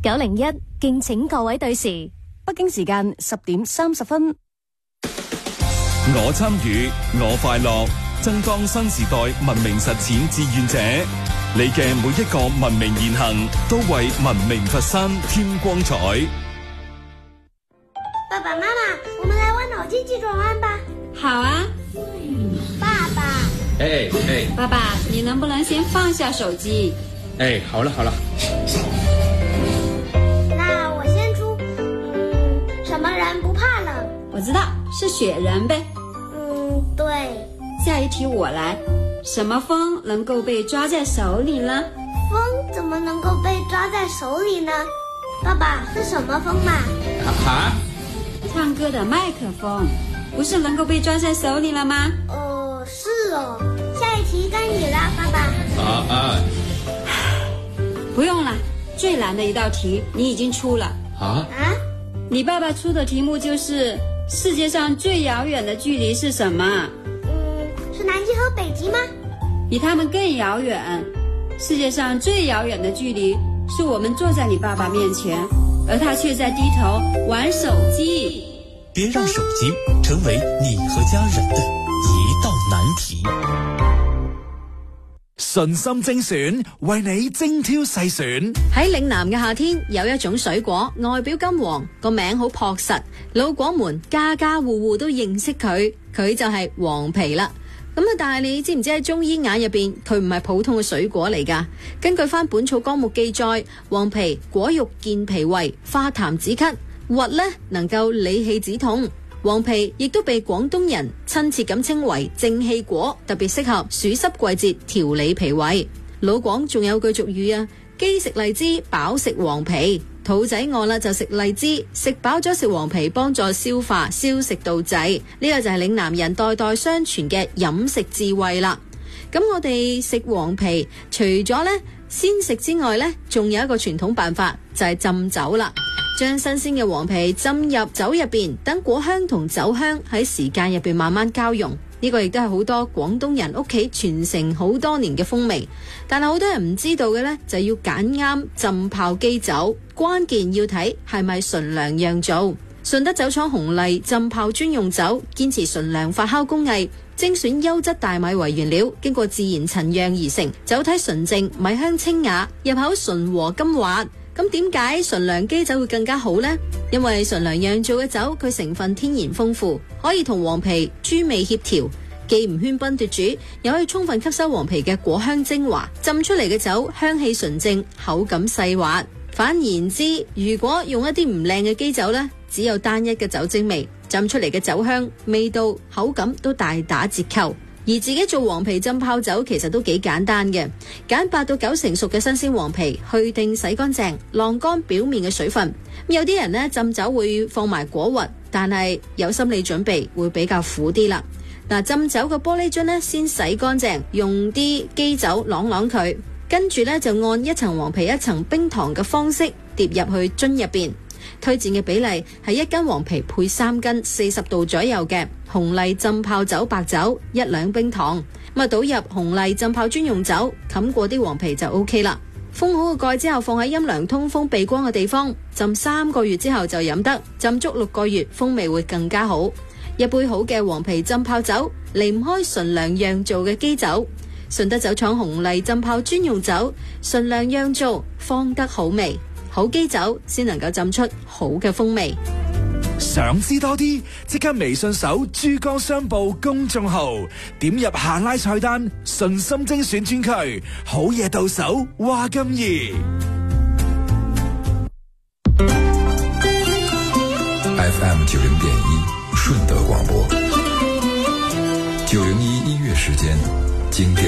901，敬請各位對時。 北京時間10點30分。 我參與，我快樂，爭當新時代文明實踐志願者。你嘅每一個文明言行，都為文明佛山添光彩。 爸爸媽媽，我們來玩腦筋急轉彎吧。 好啊。 爸爸。 爸爸，你能不能先放下手機？ 好了。 那我先出。什麼人不怕冷？ 我知道，是雪人唄。 對。 下一題我來。什麼風能夠被抓在手裏呢？ 風怎麼能夠被抓在手裏呢？爸爸，是什麼風嘛？ 唱歌的麥克風，不是能夠被抓在手裏了嗎？ 是哦。下一題該你了，爸爸。 不用了，最難的一道題你已經出了。你爸爸出的題目就是世界上最遙遠的距離是什麼？ 是南極和北極嗎？ 比他們更遙遠。世界上最遙遠的距離是我們坐在你爸爸面前，而他卻在低頭玩手機。 別讓手機成為你和家人的一道難題。 信心精選，為你精挑細選。 喺嶺南嘅夏天，有一種水果，外表金黃，個名好樸實，老廣們家家戶戶都認識佢，佢就係黃皮啦。但係你知唔知喺中醫眼入邊，佢唔係普通嘅水果嚟㗎？根據翻《本草綱目》記載，黃皮果肉健脾胃，化痰止咳，核呢能夠理氣止痛。黃皮亦都被廣東人親切咁稱為正氣果，特別適合暑濕季節調理脾胃。老廣仲有句俗語啊，飢食荔枝，飽食黃皮。肚仔餓啦就食荔枝，食飽咗食黃皮，幫助消化，消食到滯。呢個就係嶺南人代代相傳嘅飲食智慧啦。咁我哋食黃皮，除咗呢鮮食之外呢，仲有一個傳統辦法，就係浸酒啦。將新鮮嘅黃皮浸入酒入邊，等果香同酒香喺時間入邊慢慢交融。呢個亦都係好多廣東人屋企傳承好多年嘅風味。但係好多人唔知道嘅呢，就要揀啱浸泡基酒，關鍵要睇係咪純糧釀造。順德酒廠紅麗浸泡專用酒，堅持純糧發酵工藝，精選優質大米為原料，經過自然陳釀而成，酒體純正，米香清雅，入口順和甘滑。咁點解純糧基酒會更加好呢？因為純糧釀造嘅酒，佢成分天然豐富，可以同黃皮諸味協調，既唔喧賓奪主，又可以充分吸收黃皮嘅果香精華，浸出嚟嘅酒香氣純正，口感細滑。反言之，如果用一啲唔靚嘅基酒呢，只有單一嘅酒精味，浸出嚟嘅酒香、味道、口感都大打折扣。而自己做黃皮浸泡酒其實都幾簡單嘅，揀8到9成熟嘅新鮮黃皮，去定洗乾淨，晾乾表面嘅水分。有啲人呢，浸酒會放埋果核，但係有心理準備會比較苦啲啦。浸酒嘅玻璃樽呢，先洗乾淨，用啲基酒啷啷佢，跟住呢，就按一層黃皮一層冰糖嘅方式疊入去樽入邊。推薦嘅比例係1斤黃皮配3斤40度左右嘅紅麗浸泡酒白酒，1兩冰糖。倒入紅麗浸泡專用酒，冚過啲黃皮就 OK 啦。封好個蓋之後，放喺陰涼通風避光嘅地方，浸3個月之後就飲得，浸足6個月，風味會更加好。一杯好嘅黃皮浸泡酒，離唔開純糧釀造嘅基酒。順德酒廠紅麗浸泡專用酒，純糧釀造，方得好味。好基酒先能夠浸出好嘅風味。 想知多啲，即刻微信搜珠江商報公眾號，點入下拉菜單，信心精選專區，好嘢到手，話咁易。 FM 90.1順德廣播，901音樂時間經典。